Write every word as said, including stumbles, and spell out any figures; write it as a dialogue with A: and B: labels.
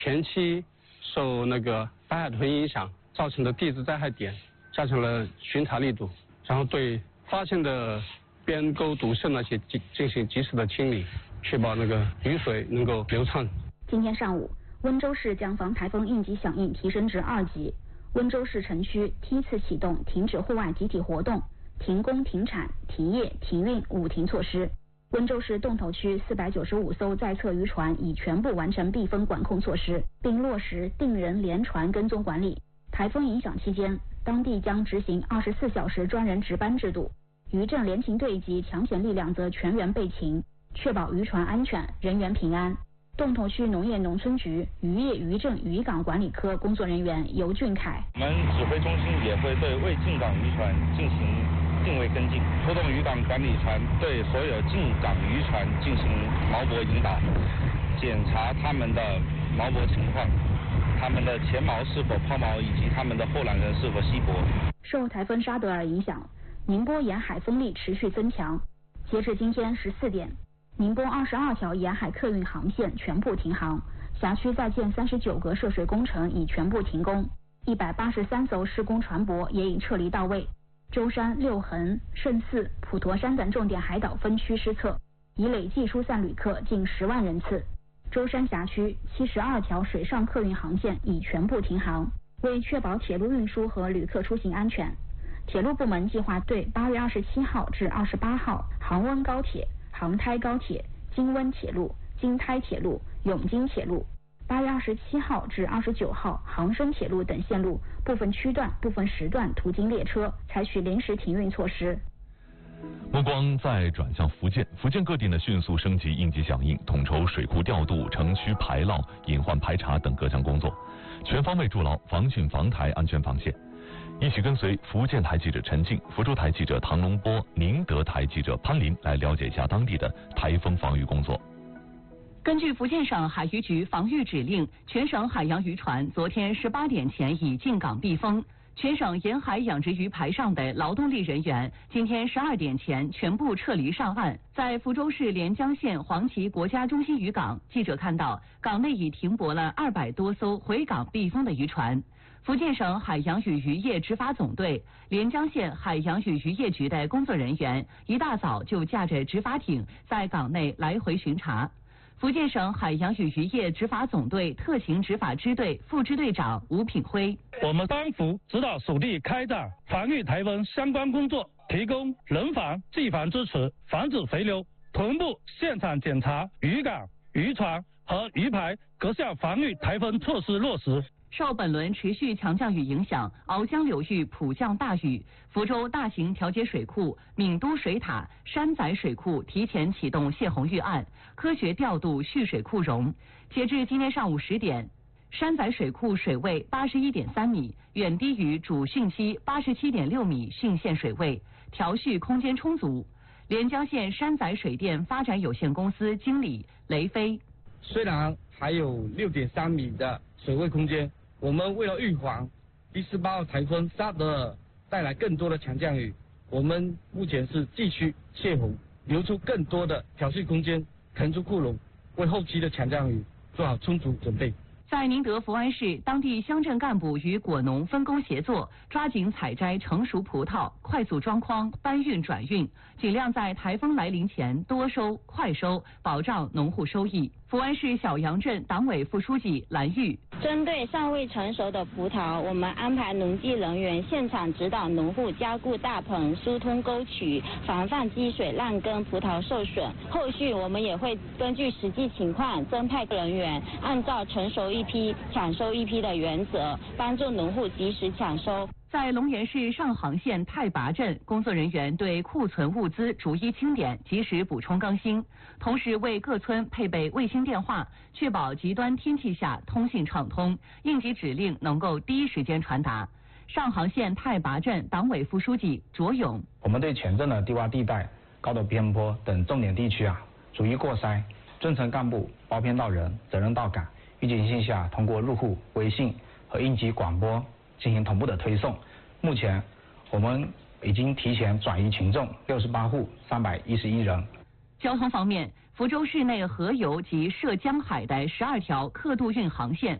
A: 前期受那个白海豚影响造成的地质灾害点，加强了巡查力度，然后对发现的边沟堵塞那些进进行及时的清理，确保那个雨水能够流畅。
B: 今天上午，温州市将防台风应急响应提升至二级，温州市城区梯次启动停止户外集体活动、停工停产、停业停运五停措施。温州市洞头区四百九十五艘在侧渔船已全部完成避风管控措施，并落实定人连船跟踪管理。台风影响期间，当地将执行二十四小时专人值班制度，渔政联勤队及抢险力量则全员备勤，确保渔船安全、人员平安。洞头区农业农村局渔业渔政渔港管理科工作人员尤俊凯：
C: 我们指挥中心也会对未进港渔船进行定位跟进，出动渔港管理船对所有进港渔船进行锚泊引导，检查他们的锚泊情况，他们的前锚是否抛锚，以及他们的后缆人是否熄泊。
B: 受台风沙德尔影响，宁波沿海风力持续增强。截至今天十四点，宁波二十二条沿海客运航线全部停航，辖区在建三十九个涉水工程已全部停工，一百八十三艘施工船舶也已撤离到位。舟山、六衡、圣寺、普陀山等重点海岛分区失策，已累计疏散旅客近十万人次。舟山辖区七十二条水上客运航线已全部停航。为确保铁路运输和旅客出行安全，铁路部门计划对八月二十七号至二十八号杭温高铁、杭台高铁、京温铁路、京台铁路、永京铁路，八月二十七号至二十九号杭深铁路等线路部分区段、部分时段途经列车采取临时停运措施。
D: 目光再转向福建，福建各地呢迅速升级应急响应，统筹水库调度、城区排涝、隐患排查等各项工作，全方位筑牢防汛防台安全防线。一起跟随福建台记者陈静、福州台记者唐龙波、宁德台记者潘林来了解一下当地的台风防御工作。
E: 根据福建省海渔局防御指令，全省海洋渔船昨天十八点前已进港避风。全省沿海养殖鱼排上的劳动力人员，今天十二点前全部撤离上岸。在福州市连江县黄岐国家中心渔港，记者看到港内已停泊了二百多艘回港避风的渔船。福建省海洋与渔业执法总队、连江县海洋与渔业局的工作人员一大早就驾着执法艇在港内来回巡查。福建省海洋与渔业执法总队特勤执法支队副支队长吴品辉：
F: 我们帮扶指导属地开展防御台风相关工作，提供人防、技防支持，防止回流，同步现场检查渔港、渔船和渔排各项防御台风措施落实。
E: 受本轮持续强降雨影响，鳌江流域普降大雨，福州大型调节水库、闽都水塔、山仔水库提前启动泄洪预案，科学调度蓄水库容。截至今天上午十点，山仔水库水位八十一点三米，远低于主汛期八十七点六米汛限水位，调蓄空间充足。连江县山仔水电发展有限公司经理雷飞：
G: 虽然还有六点三米的水位空间，我们为了预防第十八号台风沙德尔带来更多的强降雨，我们目前是继续泄洪，留出更多的调蓄空间，腾出库容，为后期的强降雨做好充足准备。
E: 在宁德福安市，当地乡镇干部与果农分工协作，抓紧采摘成熟葡萄，快速装筐搬运转运，尽量在台风来临前多收快收，保障农户收益。福安市小杨镇党委副书记蓝玉：
H: 针对尚未成熟的葡萄，我们安排农技人员现场指导农户加固大棚、疏通沟渠，防范积水烂根、葡萄受损。后续我们也会根据实际情况增派人员，按照成熟一批抢收一批的原则，帮助农户及时抢收。
E: 在龙岩市上杭县太拔镇，工作人员对库存物资逐一清点，及时补充更新，同时为各村配备卫星电话，确保极端天气下通信畅通，应急指令能够第一时间传达。上杭县太拔镇党委副书记卓勇：
I: 我们对全镇的低洼地带、高陡偏坡等重点地区啊，逐一过筛，中层干部包编到人，责任到岗，预警性下通过入户、微信和应急广播进行同步的推送。目前我们已经提前转移群众六十八户三百一十一人。
E: 交通方面， 福州市内河游及涉江海的十二条客渡运航线